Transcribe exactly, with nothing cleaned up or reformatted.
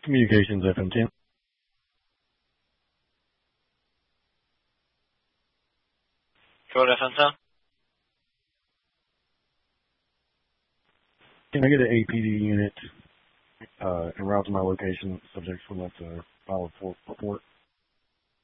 Communications F M ten. Code F M ten. Can I get an A P D unit uh, en route to my location, subject from that uh, file report?